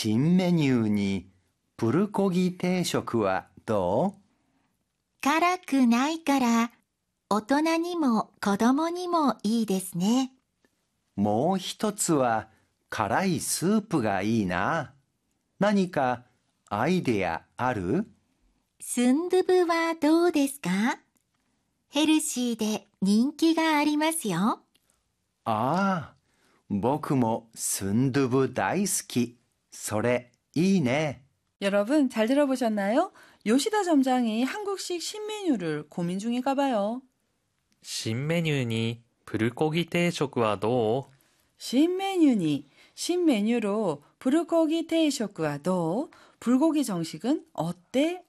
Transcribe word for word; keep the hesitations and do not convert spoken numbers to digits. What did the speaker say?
新メニューにプルコギ定食はどう？ 辛くないから大人にも子供にもいいですね。 もう一つは辛いスープがいいな。何かアイデアある？ スンドゥブはどうですか？ヘルシーで人気がありますよ。 ああ、僕もスンドゥブ大好き。それいいね。 여러분 잘 들어보셨나요? 요시다 점장이 한국식 신메뉴를 고민 중인가 봐요. 新メニューにプルコギ定食はどう？ 신메뉴니 신메뉴로 불고기 테이쇼크와 도 불고기 정식은 어때?